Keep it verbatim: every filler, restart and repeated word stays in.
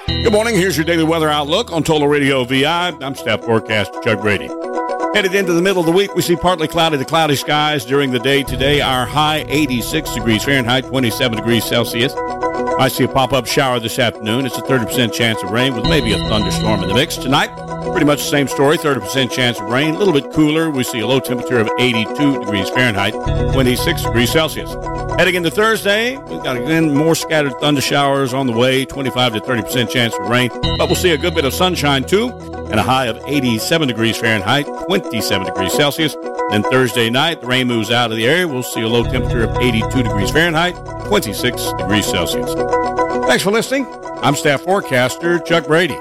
Good morning. Here's your daily weather outlook on Total Radio V I. I'm staff forecaster Chuck Brady. Headed into the middle of the week, we see partly cloudy to cloudy skies during the day today. Our high eighty-six degrees Fahrenheit, twenty-seven degrees Celsius. I see a pop-up shower this afternoon. It's a thirty percent chance of rain with maybe a thunderstorm in the mix. Tonight, pretty much the same story, thirty percent chance of rain. A little bit cooler. We see a low temperature of eighty-two degrees Fahrenheit, twenty-six degrees Celsius. Heading into Thursday, we've got, again, more scattered thunder showers on the way, twenty-five to thirty percent chance of rain. But we'll see a good bit of sunshine, too, and a high of eighty-seven degrees Fahrenheit, twenty-seven degrees Celsius. Then Thursday night, the rain moves out of the area. We'll see a low temperature of eighty-two degrees Fahrenheit, twenty-six degrees Celsius. Thanks for listening. I'm staff forecaster Chuck Brady.